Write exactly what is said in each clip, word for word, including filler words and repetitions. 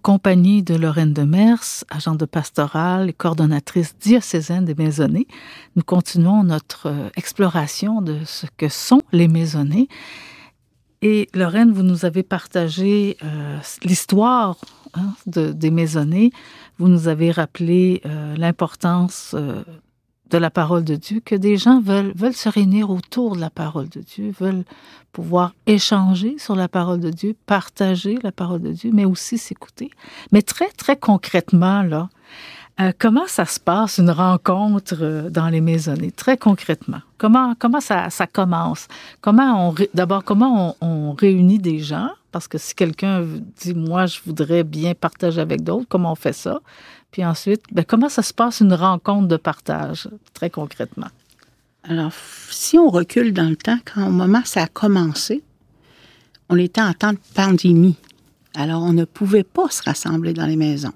compagnie de Lorraine Demers, agente de pastorale et coordonnatrice diocésaine des maisonnées. Nous continuons notre exploration de ce que sont les maisonnées. Et Lorraine, vous nous avez partagé euh, l'histoire hein, de, des maisonnées. Vous nous avez rappelé euh, l'importance euh, de la parole de Dieu, que des gens veulent, veulent se réunir autour de la parole de Dieu, veulent pouvoir échanger sur la parole de Dieu, partager la parole de Dieu, mais aussi s'écouter. Mais très, très concrètement, là, euh, comment ça se passe, une rencontre euh, dans les maisonnées? Très concrètement. Comment, comment ça, ça commence? Comment on, d'abord, comment on, on réunit des gens? Parce que si quelqu'un dit, moi, je voudrais bien partager avec d'autres, comment on fait ça? Puis ensuite, bien, comment ça se passe une rencontre de partage, très concrètement? Alors, si on recule dans le temps, quand au moment où ça a commencé, on était en temps de pandémie. Alors, on ne pouvait pas se rassembler dans les maisons.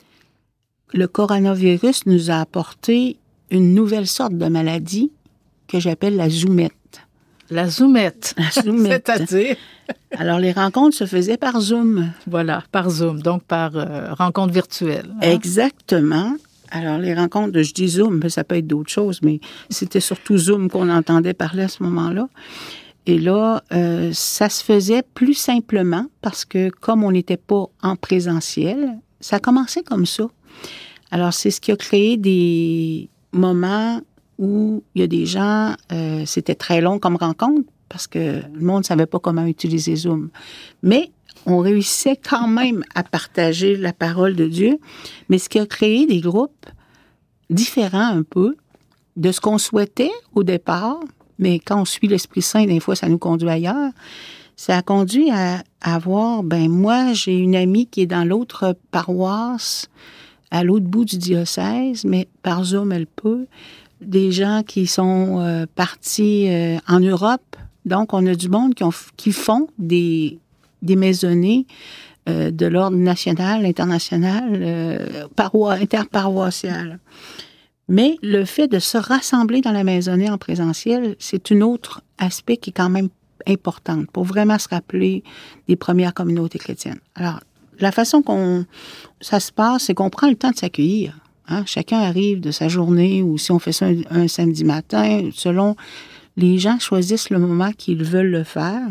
Le coronavirus nous a apporté une nouvelle sorte de maladie que j'appelle la zoomette. La zoomette. La zoomette. C'est-à-dire? Alors, les rencontres se faisaient par Zoom. Voilà, par Zoom, donc par euh, rencontre virtuelle. Hein? Exactement. Alors, les rencontres, je dis Zoom, ça peut être d'autres choses, mais c'était surtout Zoom qu'on entendait parler à ce moment-là. Et là, euh, ça se faisait plus simplement parce que comme on n'était pas en présentiel, ça a commencé comme ça. Alors, c'est ce qui a créé des moments où il y a des gens, euh, c'était très long comme rencontre parce que le monde ne savait pas comment utiliser Zoom. Mais on réussissait quand même à partager la parole de Dieu, mais ce qui a créé des groupes différents un peu de ce qu'on souhaitait au départ, mais quand on suit l'Esprit Saint, des fois, ça nous conduit ailleurs. Ça a conduit à, à voir, ben moi, j'ai une amie qui est dans l'autre paroisse, à l'autre bout du diocèse, mais par Zoom, elle peut. Des gens qui sont euh, partis euh, en Europe. Donc, on a du monde qui, ont, qui font des, des maisonnées euh, de l'ordre national, international, euh, paroi, interparoissial. Mais le fait de se rassembler dans la maisonnée en présentiel, c'est un autre aspect qui est quand même important pour vraiment se rappeler des premières communautés chrétiennes. Alors, la façon qu'on ça se passe, c'est qu'on prend le temps de s'accueillir. Hein? Chacun arrive de sa journée ou si on fait ça un, un samedi matin, selon les gens choisissent le moment qu'ils veulent le faire.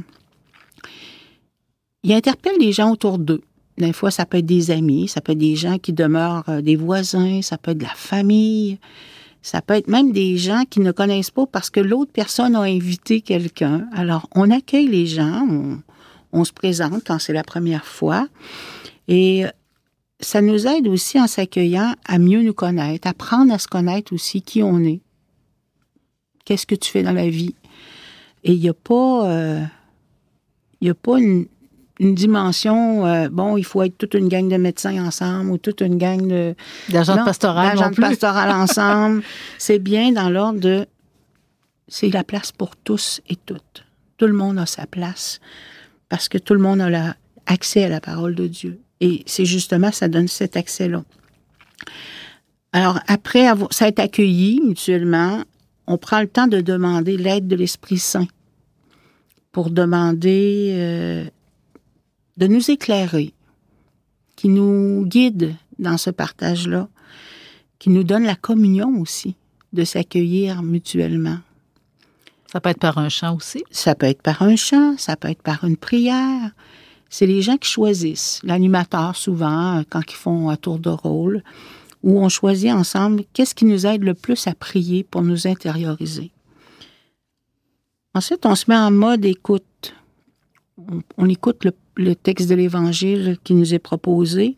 Ils interpellent les gens autour d'eux. Des fois, ça peut être des amis, ça peut être des gens qui demeurent euh, des voisins, ça peut être de la famille, ça peut être même des gens qui ne connaissent pas parce que l'autre personne a invité quelqu'un. Alors, on accueille les gens, on, on se présente quand c'est la première fois et ça nous aide aussi en s'accueillant à mieux nous connaître, à apprendre à se connaître aussi qui on est. Qu'est-ce que tu fais dans la vie? Et il n'y a pas, euh, il y a pas une une dimension, euh, bon, il faut être toute une gang de médecins ensemble ou toute une gang de... D'agents de pastorale non plus. D'agents de pastorale ensemble. C'est bien dans l'ordre de... C'est la place pour tous et toutes. Tout le monde a sa place parce que tout le monde a la, accès à la parole de Dieu. Et c'est justement, ça donne cet accès-là. Alors, après avoir, ça être accueilli mutuellement, on prend le temps de demander l'aide de l'Esprit Saint pour demander... Euh, de nous éclairer, qui nous guide dans ce partage-là, qui nous donne la communion aussi, de s'accueillir mutuellement. Ça peut être par un chant aussi? Ça peut être par un chant, ça peut être par une prière. C'est les gens qui choisissent. L'animateur, souvent, quand ils font un tour de rôle, où on choisit ensemble qu'est-ce qui nous aide le plus à prier pour nous intérioriser. Ensuite, on se met en mode écoute. On, on écoute le, le texte de l'Évangile qui nous est proposé,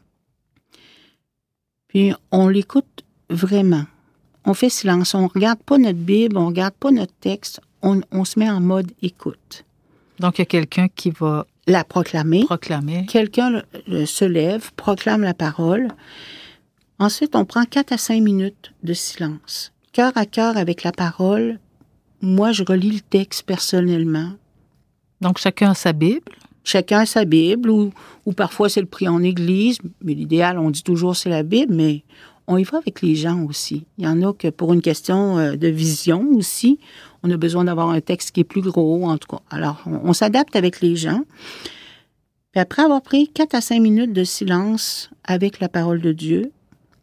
puis on l'écoute vraiment. On fait silence, on ne regarde pas notre Bible, on ne regarde pas notre texte, on, on se met en mode écoute. Donc, il y a quelqu'un qui va la proclamer. proclamer. Quelqu'un euh, se lève, proclame la parole. Ensuite, on prend quatre à cinq minutes de silence. Cœur à cœur avec la parole, moi, je relis le texte personnellement. Donc, chacun a sa Bible? Chacun a sa Bible, ou, ou parfois c'est le prix en église, mais l'idéal, on dit toujours c'est la Bible, mais on y va avec les gens aussi. Il y en a que pour une question de vision aussi, on a besoin d'avoir un texte qui est plus gros, en tout cas. Alors, on, on s'adapte avec les gens. Puis après avoir pris quatre à cinq minutes de silence avec la parole de Dieu,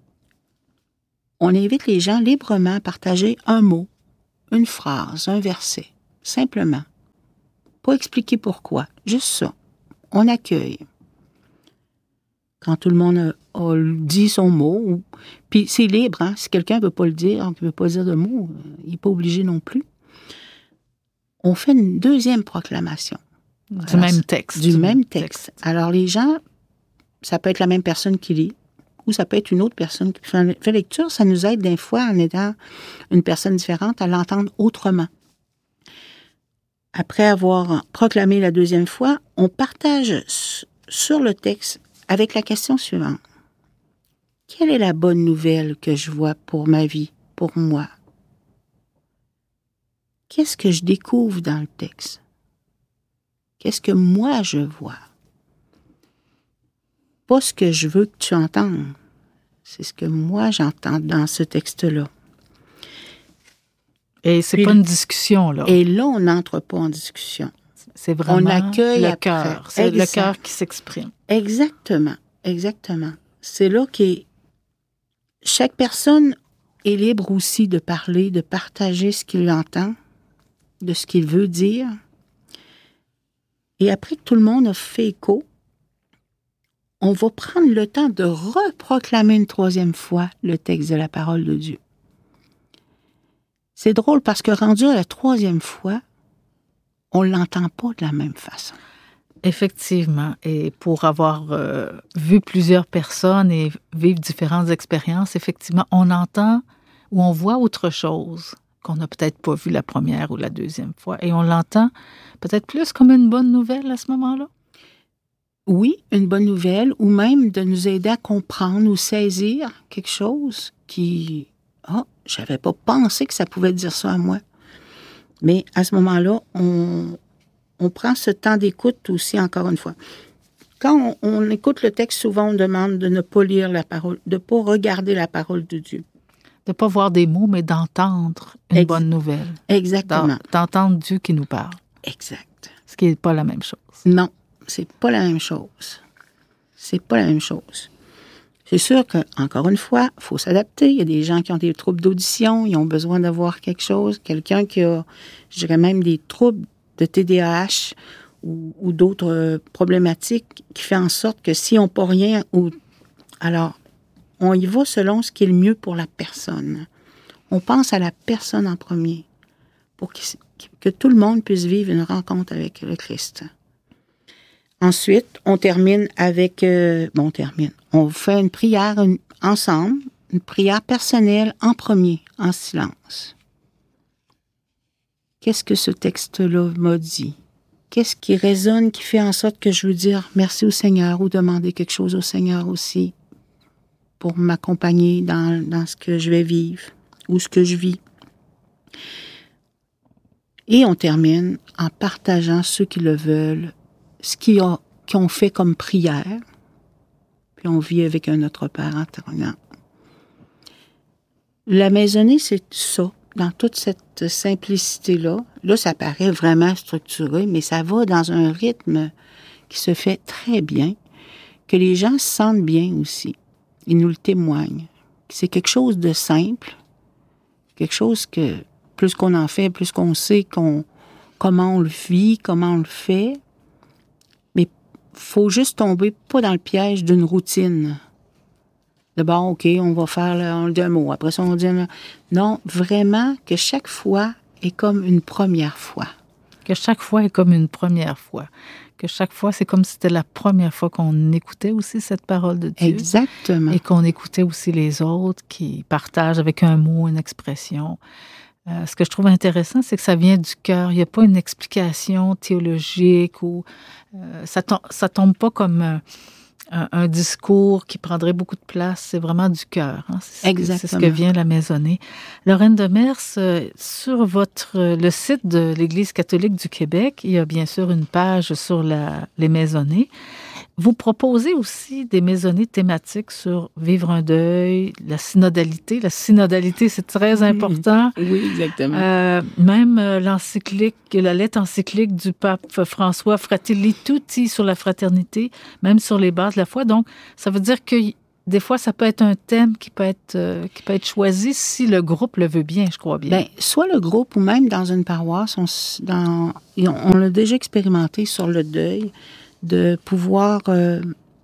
on invite les gens librement à partager un mot, une phrase, un verset, simplement. Pas expliquer pourquoi, juste ça. On accueille. Quand tout le monde a, a dit son mot, ou, puis c'est libre, hein? Si quelqu'un ne veut pas le dire, qui ne veut pas dire de mot, il n'est pas obligé non plus. On fait une deuxième proclamation. Du Alors, même texte. Du, du même texte. texte. Alors, les gens, ça peut être la même personne qui lit, ou ça peut être une autre personne qui fait lecture. Ça nous aide des fois, en étant une personne différente, à l'entendre autrement. Après avoir proclamé la deuxième fois, on partage sur le texte avec la question suivante. Quelle est la bonne nouvelle que je vois pour ma vie, pour moi? Qu'est-ce que je découvre dans le texte? Qu'est-ce que moi je vois? Pas ce que je veux que tu entendes, c'est ce que moi j'entends dans ce texte-là. Et c'est Puis, pas une discussion, là. Et là, on n'entre pas en discussion. C'est vraiment on accueille le cœur. C'est exact. Le cœur qui s'exprime. Exactement, exactement. C'est là que chaque personne est libre aussi de parler, de partager ce qu'il entend, de ce qu'il veut dire. Et après que tout le monde a fait écho, on va prendre le temps de reproclamer une troisième fois le texte de la parole de Dieu. C'est drôle parce que rendu à la troisième fois, on ne l'entend pas de la même façon. Effectivement. Et pour avoir euh, vu plusieurs personnes et vivre différentes expériences, effectivement, on entend ou on voit autre chose qu'on n'a peut-être pas vu la première ou la deuxième fois. Et on l'entend peut-être plus comme une bonne nouvelle à ce moment-là? Oui, une bonne nouvelle, ou même de nous aider à comprendre ou saisir quelque chose qui... Ah, oh, je n'avais pas pensé que ça pouvait dire ça à moi. Mais à ce moment-là, on, on prend ce temps d'écoute aussi, encore une fois. Quand on, on écoute le texte, souvent on demande de ne pas lire la parole, de ne pas regarder la parole de Dieu. De ne pas voir des mots, mais d'entendre une Ex- bonne nouvelle. Exactement. D'entendre Dieu qui nous parle. Exact. Ce qui n'est pas la même chose. Non, c'est pas la même chose. C'est pas la même chose. C'est sûr que, encore une fois, il faut s'adapter. Il y a des gens qui ont des troubles d'audition, ils ont besoin d'avoir quelque chose. Quelqu'un qui a, je dirais même, des troubles de T D A H ou, ou d'autres euh, problématiques qui fait en sorte que s'ils n'ont pas rien, ou alors, on y va selon ce qui est le mieux pour la personne. On pense à la personne en premier pour que, que tout le monde puisse vivre une rencontre avec le Christ. Ensuite, on termine avec... Euh, bon, on termine. On fait une prière une, ensemble, une prière personnelle en premier, en silence. Qu'est-ce que ce texte-là m'a dit? Qu'est-ce qui résonne, qui fait en sorte que je veux dire merci au Seigneur ou demander quelque chose au Seigneur aussi pour m'accompagner dans, dans ce que je vais vivre ou ce que je vis? Et on termine en partageant ceux qui le veulent, ce qu'ils ont, qu'ils ont fait comme prière, puis on vit avec un Notre Père en terminant. La maisonnée, c'est ça, dans toute cette simplicité-là. Là, ça paraît vraiment structuré, mais ça va dans un rythme qui se fait très bien, que les gens se sentent bien aussi. Ils nous le témoignent. C'est quelque chose de simple, quelque chose que, plus qu'on en fait, plus qu'on sait qu'on, comment on le vit, comment on le fait, faut juste tomber pas dans le piège d'une routine. D'abord, OK, on va faire le, on le dit un mot. Après ça, on dit un... Non, vraiment que chaque fois est comme une première fois. Que chaque fois est comme une première fois. Que chaque fois, c'est comme si c'était la première fois qu'on écoutait aussi cette parole de Dieu. Exactement. Et qu'on écoutait aussi les autres qui partagent avec un mot, une expression. Euh, ce que je trouve intéressant, c'est que ça vient du cœur. Il n'y a pas une explication théologique ou euh, ça, tom- ça tombe pas comme euh, un, un discours qui prendrait beaucoup de place. C'est vraiment du cœur. Hein? C'est, Exactement. C'est ce que vient la maisonnée. Lorraine Demers, euh, sur votre le site de l'Église catholique du Québec, il y a bien sûr une page sur la, les maisonnées vous proposez aussi des maisonnées thématiques sur vivre un deuil, la synodalité. La synodalité, c'est très important. Oui, exactement. Euh, même euh, l'encyclique, la lettre encyclique du pape François, Fratelli Tutti, sur la fraternité, même sur les bases de la foi. Donc, ça veut dire que des fois, ça peut être un thème qui peut être, euh, qui peut être choisi si le groupe le veut bien, je crois bien. Bien, soit le groupe ou même dans une paroisse, on, dans, on, on l'a déjà expérimenté sur le deuil, de pouvoir euh,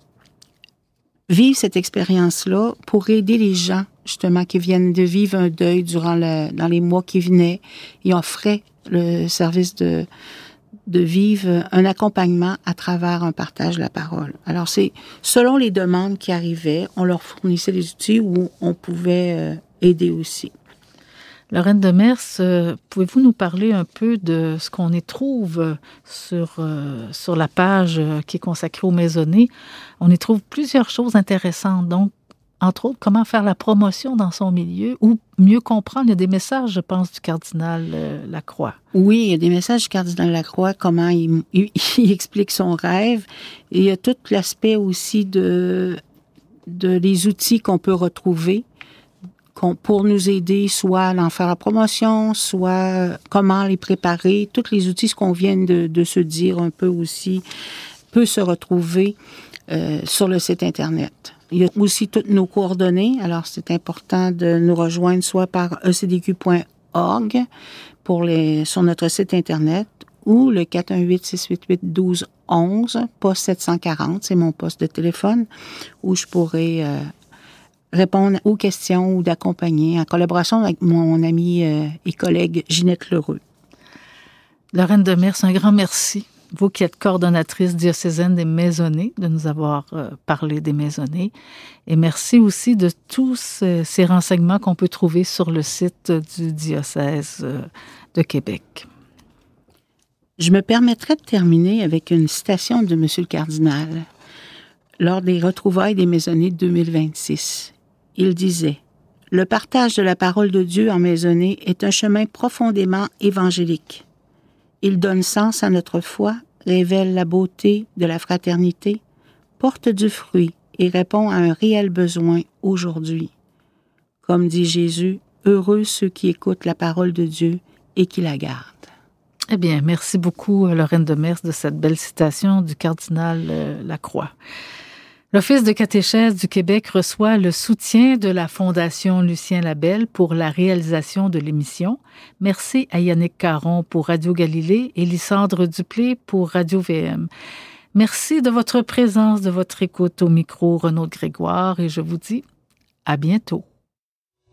vivre cette expérience-là pour aider les gens, justement, qui viennent de vivre un deuil durant le, dans les mois qui venaient. Ils offraient le service de, de vivre un accompagnement à travers un partage de la parole. Alors, c'est selon les demandes qui arrivaient, on leur fournissait des outils où on pouvait euh, aider aussi. Lorraine Demers, euh, pouvez-vous nous parler un peu de ce qu'on y trouve sur, euh, sur la page euh, qui est consacrée aux maisonnées? On y trouve plusieurs choses intéressantes. Donc, entre autres, comment faire la promotion dans son milieu ou mieux comprendre. Il y a des messages, je pense, du cardinal euh, Lacroix. Oui, il y a des messages du cardinal Lacroix, comment il, il, il explique son rêve. Et il y a tout l'aspect aussi de, de les outils qu'on peut retrouver pour nous aider, soit à en faire la promotion, soit comment les préparer. Tous les outils, ce qu'on vient de, de se dire un peu aussi, peut se retrouver euh, sur le site Internet. Il y a aussi toutes nos coordonnées. Alors, c'est important de nous rejoindre soit par e c d q point org pour les, sur notre site Internet ou le quatre un huit, six huit huit, un deux un un, poste sept cent quarante, c'est mon poste de téléphone, où je pourrais euh, répondre aux questions ou d'accompagner en collaboration avec mon ami euh, et collègue Ginette Lheureux. Lorraine Demers, un grand merci. Vous qui êtes coordonnatrice diocésaine des maisonnées, de nous avoir euh, parlé des maisonnées. Et merci aussi de tous ces, ces renseignements qu'on peut trouver sur le site du diocèse euh, de Québec. Je me permettrai de terminer avec une citation de M. le cardinal lors des retrouvailles des maisonnées de deux mille vingt-six. Il disait « Le partage de la parole de Dieu en maisonnée est un chemin profondément évangélique. Il donne sens à notre foi, révèle la beauté de la fraternité, porte du fruit et répond à un réel besoin aujourd'hui. Comme dit Jésus, heureux ceux qui écoutent la parole de Dieu et qui la gardent. » Eh bien, merci beaucoup, Lorraine Demers, de cette belle citation du cardinal euh, Lacroix. L'Office de catéchèse du Québec reçoit le soutien de la Fondation Lucien Labelle pour la réalisation de l'émission. Merci à Yannick Caron pour Radio Galilée et Lysandre Duplé pour Radio V M. Merci de votre présence, de votre écoute au micro, Renaud Grégoire, et je vous dis à bientôt.